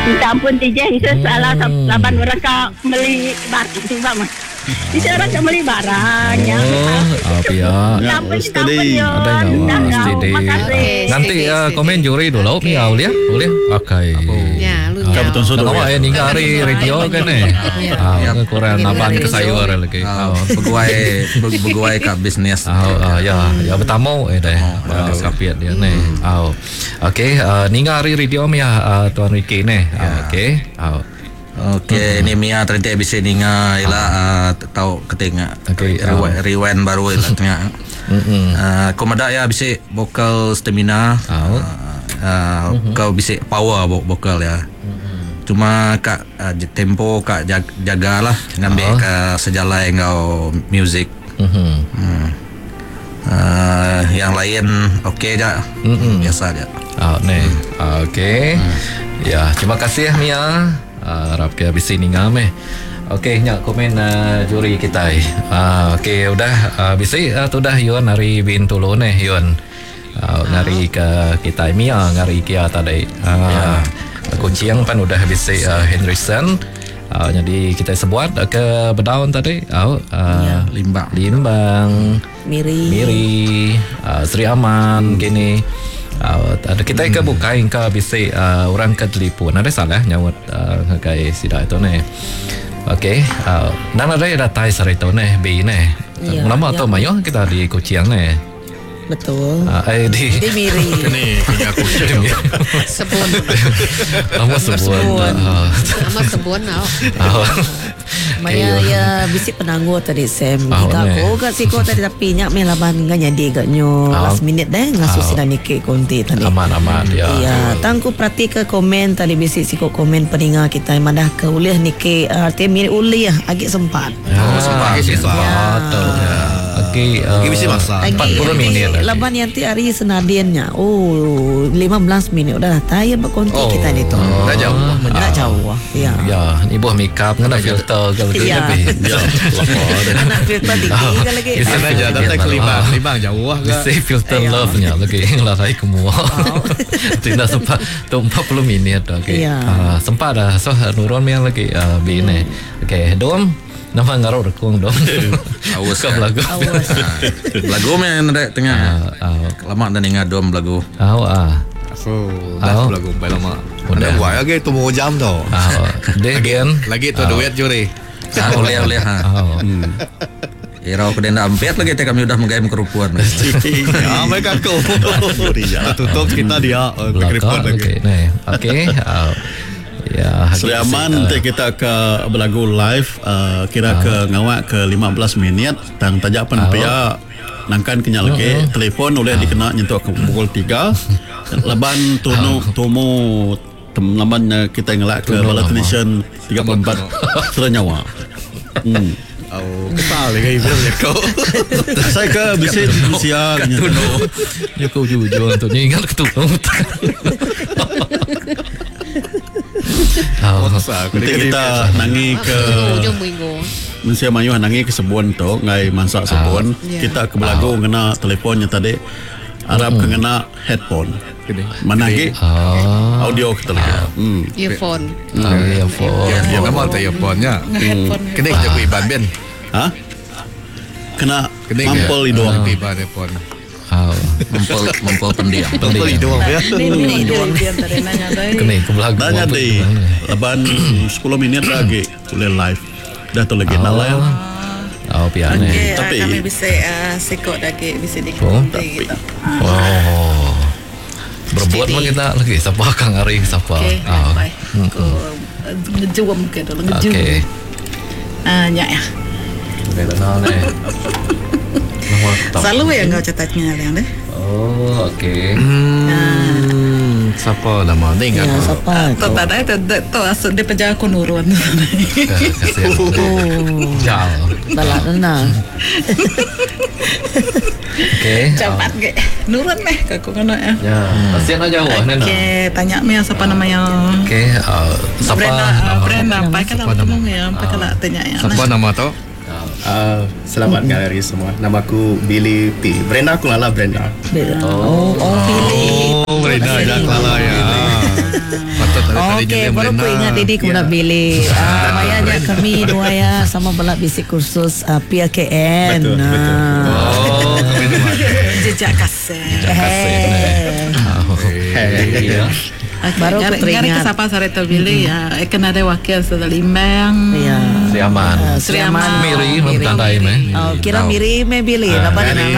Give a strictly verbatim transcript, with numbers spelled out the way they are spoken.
Minta ampun tijeng saya salah laban orang ka beli barang tu mah. Bisa orang ka beli barang ya. Oh, ya. Steady. Ada nggak? Nanti uh, komen juri dulu, Mia boleh, boleh. Oke. Ya, lu Ka betul sudah. Kalau ya nih hari radio kan eh. Ah, kurang naban ke sayur lagi. Pegawai pegawai ka bisnis. Ah, ya, ya bertamu eh deh. Kapiat dia nih. Ah, oke. Nih hari radio Mia Tuan Ricky nih. Oke. Ah. Okey, ni Mia tadi habis ninga ila tahu ketinga. Okey, rewind baru ila tengah. Uh, komada ya bisa vokal stamina. Oh. Uh, kau bisa power vokal ya. Cuma kak uh, tempo kak jag, jagalah ngambil oh. ke sejalan kau music. Hmm. Uh, yang lain okey aja. Biasa aja. Oh, nih. Okey. Ya, terima kasih ya Mia. Uh, harap ke habis ini ngame. Okey, nyak komen uh, juri kita. Uh, Okey, udah uh, bisi uh, tu dah Yun hari bin tulu nih Yun. Uh, ngari ke kita Mia ngari kia tadi. Uh, yeah. Kucing pan udah bisi uh, Henderson. Uh, jadi kita sebuat uh, ke Bedaun tadi. Uh, uh, yeah. Limbang. Limbang. Miri. Miri. Uh, Sri Aman gini. Uh, ada kita ke buka ingka bisa uh, orang ke telefon ada salah nyawat uh, kayak sida itu nih. Okey, uh, nama dia ada tai sari itu nih B nih. Ya, nama ya. atau mayo kita di kucing nih. Betul. Uh, eh di Di Miri. Ini punya kucing. Sebun. nama sebut. Nama sebun tau. Maya ya bisi penangguh tadi Sam. Jika ko ka si ko tadi tapi nyak me laban nga nyadi ga nyo last minute deh ngasu sida nike konti tadi. Aman-aman ya. Iya, tangku perhati ke komen tadi bisi si ko komen peninga kita madah ke ulih nike arti mirip ulih ya agak sempat. Oh, sempat. Sempat. Okey, Bisi masa empat puluh minit. Laban yang ti hari senadiannya. Oh, lima belas minit udah tayar berkonti kita ni tu. Dah jauh. Dah jauh. Ya. Ya, ni buah makeup ngena filter ke lagi Ya. lebih. Ya. Anak filter tinggi kan lagi. Bisa aja datang ke Limbang. Limbang jauh ah. Bisa filter love-nya lagi ngelarai semua. Tidak sempat tu empat puluh minit okey. Ya. Ah, sempat dah so nurun yang lagi uh, bini. Okey, dom nama ngaruh rekung dom. Awas Kau lagu. Awas. Lagu yang ada tengah. Lama dan ingat dom lagu. Ah, ah. So, dah lagu baik lama. Udah buat lagi tu mau jam tu. Ah, Degen. Lagi tu duit juri. Boleh boleh ha. Oh. Irau kedenda ampet lagi teh kami udah menggayam kerupuan. Ya, mereka kau. Tutup kita dia kerupuan lagi. Okey, nih. Okey. Ya, Sri Aman nanti kita ke berlagu live uh, kira ke ngawak ke lima belas minit dan tajak penpia nangkan kenya lagi telefon oleh dikena nyentuh ke pukul tiga leban tunu tumu tem laban kita ngelak ke Bala Technician tiga puluh empat sudah nyawa. Hmm. Oh, kesal lagi filmnya kau. Saya ke bisa siang Ya kau jujur untuk ingat ketua. nanti kita nangi ke Ujung minggu. Manusia mayu nangi ke sebun tu ngai mansak sebun kita ke belagu kena telefonnya tadi Arab kena headphone mana lagi audio kita lagi hmm. Earphone. Earphone. Ya, nama tu earphone-nya. Kena jago iban ben. ha kena Kena mampel hidung iban earphone. Mempel mempel pendiam. Mampel hidung ya. Ini hidung. Kena ke belakang. tanya deh leban sepuluh minit lagi boleh live dah tu lagi nala ya Oh, pian ni. Tapi- kami bisa uh, sekot lagi bisa Oh, dikunci gitu. Oh. Berbuat mah kita lagi siapa Kang Ari siapa. Okey, Ah. baik. Ko ngejuam ke dulu ngejuam. Okey. Ah, nyak ya. Okey, tenang ni. Selalu ya kau catatnya yang deh. Oh, okey. Hmm, siapa nama ni Ya, ingat? siapa? Tu tak ada tu tu asal dia penjaga kunurun. Kasihan. Oh, Jal. balak nana. Okey. Cepat ke. Nurun meh ke aku kena ya. Ya, kasihan aja wah nena. Okey, tanya me siapa namanya? Okey, ah, siapa Brenda, nama? Brenda, apa kalau kamu ya, apa kalau tanya ya. Siapa nama tu? Uh, selamat hari semua. Namaku Billy P. Brenda aku lala Brenda. Oh, oh, pilih. Oh, Brenda dah kalah ya. Patut Okey, baru aku ingat ini aku nak pilih. Ah, mayanya kami dua ya sama belak bisik kursus uh, P L K N. Betul, betul. Oh, Jejak kasih. Eh. Iya. Okay, Baru aku ngari- ngari teringat. ke siapa saya terpilih ya. Ikan ada wakil sedalimbang. Ya. Sri Aman. Ah, Sri Aman. Miri, mentandai meh. Oh, kira Miri me pilih. Laban